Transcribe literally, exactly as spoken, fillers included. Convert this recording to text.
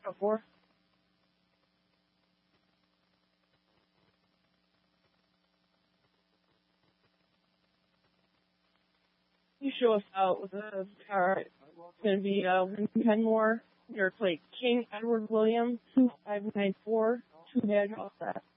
Oh, four. You show us out with a car. It's going to be uh, Lincoln Kenmore. Your plate King Edward William two five nine four. Two badge off that.